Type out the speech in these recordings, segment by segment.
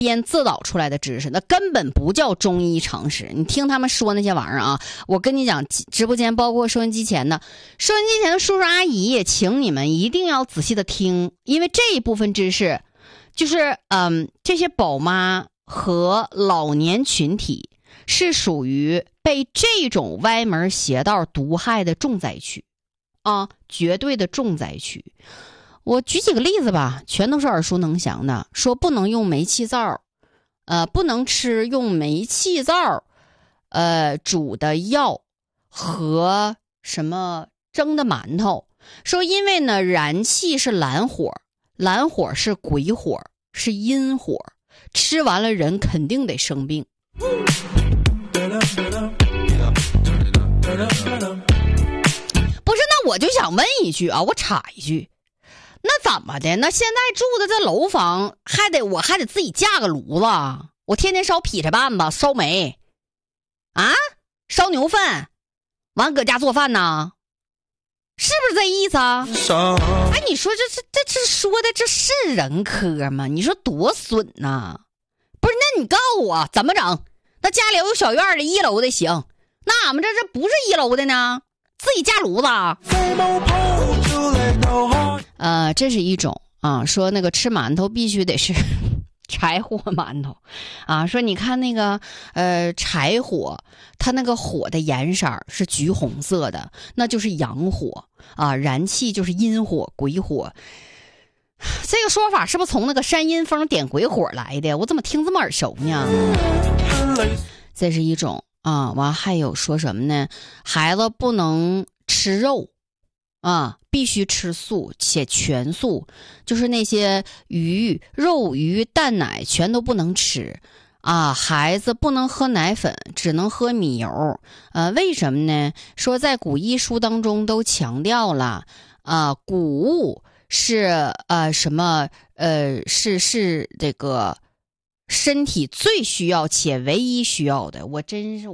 编自导出来的知识，那根本不叫中医常识。你听他们说那些玩意儿啊，我跟你讲，直播间包括收音机前的叔叔阿姨，请你们一定要仔细的听，因为这一部分知识就是这些宝妈和老年群体是属于被这种歪门邪道毒害的重灾区啊，绝对的重灾区。我举几个例子吧，全都是耳熟能详的。说不能用煤气灶，不能吃用煤气灶，煮的药和什么蒸的馒头。说因为呢，燃气是蓝火，蓝火是鬼火，是阴火，吃完了人肯定得生病。不是，那我就想问一句啊，我插一句。那怎么的？那现在住的这楼房，我还得自己架个炉子，我天天烧劈柴棒子，烧煤，啊，烧牛粪，完搁家做饭呢，是不是这意思啊？哎，你说这说的这是人科吗？你说多损呐！不是，那你告诉我怎么整？那家里有小院的1楼的行，那俺们这不是1楼的呢？自己架炉子。这是一种啊，说那个吃馒头必须得是柴火馒头啊，说你看那个柴火，它那个火的颜色是橘红色的，那就是阳火啊，燃气就是阴火鬼火。这个说法是不是从那个山阴风点鬼火来的？我怎么听这么耳熟呢？这是一种啊，完还有说什么呢？孩子不能吃肉啊，必须吃素且全素，就是那些肉、鱼、蛋奶全都不能吃啊。孩子不能喝奶粉，只能喝米油。为什么呢？说在古医书当中都强调了啊，谷物是什么是这个身体最需要且唯一需要的。我真是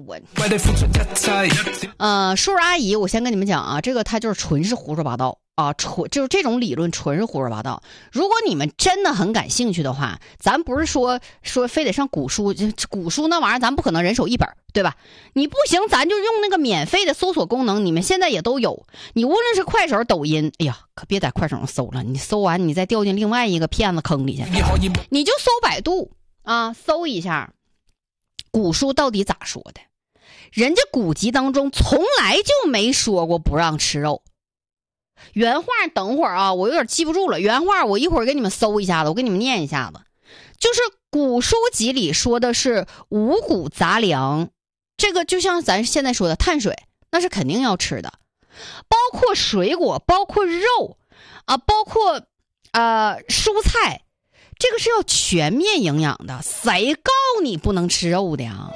叔叔阿姨，我先跟你们讲啊，这个他就是纯是胡说八道啊，就是这种理论纯是胡说八道。如果你们真的很感兴趣的话，咱不是说非得上古书那玩意儿，咱不可能人手一本，对吧？你不行，咱就用那个免费的搜索功能，你们现在也都有。你无论是快手、抖音，哎呀，可别在快手上搜了，你搜完你再掉进另外一个骗子坑里去。你就搜百度啊，搜一下古书到底咋说的。人家古籍当中从来就没说过不让吃肉。原话等会儿啊，我有点记不住了，原话我一会儿给你们搜一下子，我给你们念一下子。就是古书籍里说的是五谷杂粮，这个就像咱现在说的碳水，那是肯定要吃的，包括水果，包括肉啊，包括蔬菜，这个是要全面营养的。谁告你不能吃肉的呀？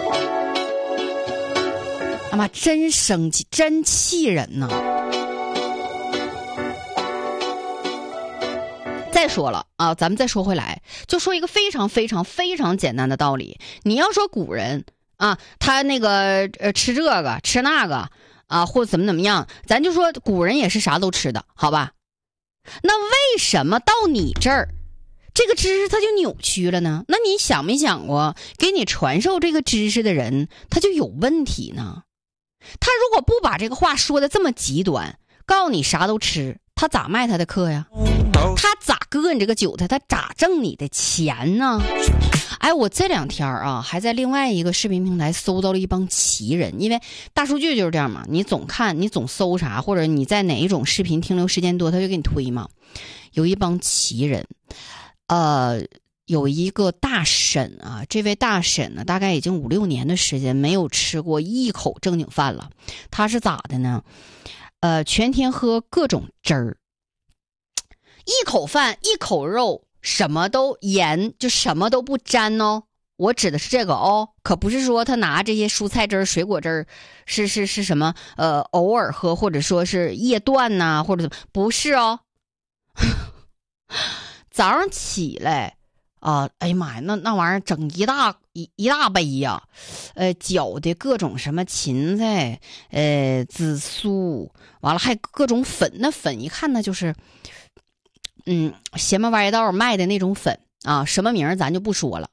他妈真生气，真气人呐！再说了啊，咱们再说回来，就说一个非常非常非常简单的道理。你要说古人啊，他那个吃这个吃那个啊，或者怎么样，咱就说古人也是啥都吃的，好吧？那为什么到你这儿这个知识它就扭曲了呢？那你想没想过，给你传授这个知识的人他就有问题呢？他如果不把这个话说的这么极端，告诉你啥都吃，他咋卖他的课呀？他咋割你这个韭菜？他咋挣你的钱呢？哎，我这2天啊，还在另外一个视频平台搜到了一帮奇人，因为大数据就是这样嘛，你总看，你总搜啥，或者你在哪一种视频停留时间多，他就给你推嘛。有一帮奇人，有一个大婶啊，这位大婶呢，大概已经5、6年的时间没有吃过一口正经饭了。她是咋的呢？全天喝各种汁儿，一口饭一口肉，什么都盐，就什么都不沾哦。我指的是这个哦，可不是说他拿这些蔬菜汁儿、水果汁儿是什么偶尔喝，或者说是夜断呐，或者怎么，不是哦。早上起来啊，哎呀妈呀，那玩意儿整一大杯呀，搅的各种什么芹菜，紫苏，完了还各种粉，那粉一看那就是，邪门歪道卖的那种粉啊，什么名儿咱就不说了